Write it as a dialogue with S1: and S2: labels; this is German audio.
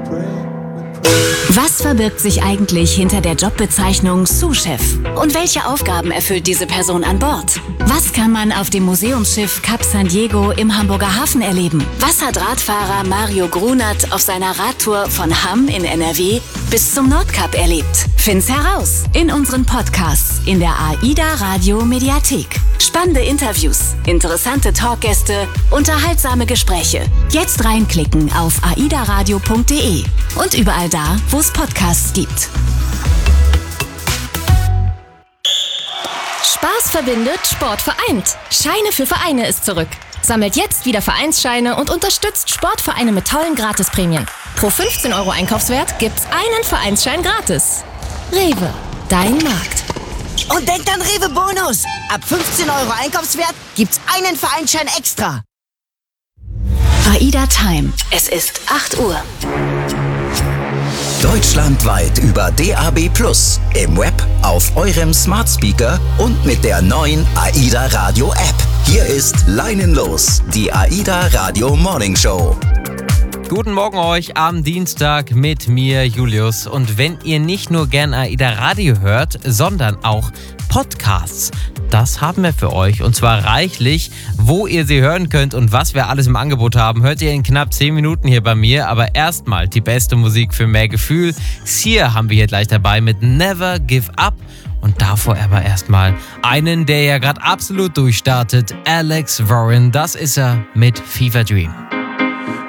S1: Was verbirgt sich eigentlich hinter der Jobbezeichnung Sous-Chef? Und welche Aufgaben erfüllt diese Person an Bord? Was kann man auf dem Museumsschiff Cap San Diego im Hamburger Hafen erleben? Was hat Radfahrer Mario Grunert auf seiner Radtour von Hamm in NRW bis zum Nordkap erlebt? Find's heraus in unseren Podcasts in der AIDA Radio Mediathek. Spannende Interviews, interessante Talkgäste, unterhaltsame Gespräche. Jetzt reinklicken auf aidaradio.de und überall da, wo es Podcasts gibt.
S2: Spaß verbindet, Sport vereint. Scheine für Vereine ist zurück. Sammelt jetzt wieder Vereinsscheine und unterstützt Sportvereine mit tollen Gratisprämien. Pro 15 € Einkaufswert gibt's einen Vereinsschein gratis. Rewe, dein Markt.
S3: Und denkt an Rewe Bonus. Ab 15 € Einkaufswert gibt's einen Vereinsschein extra.
S1: AIDA Time. Es ist 8 Uhr.
S4: Deutschlandweit über DAB+, im Web, auf eurem Smart Speaker und mit der neuen AIDA Radio App. Hier ist Leinenlos, die AIDA Radio Morning Show.
S5: Guten Morgen euch am Dienstag mit mir, Julius. Und wenn ihr nicht nur gern AIDA Radio hört, sondern auch Podcasts, das haben wir für euch und zwar reichlich. Wo ihr sie hören könnt und was wir alles im Angebot haben, hört ihr in knapp 10 Minuten hier bei mir. Aber erstmal die beste Musik für mehr Gefühl. Sia haben wir hier gleich dabei mit Never Give Up. Und davor aber erstmal einen, der ja gerade absolut durchstartet, Alex Warren. Das ist er mit Fever Dream.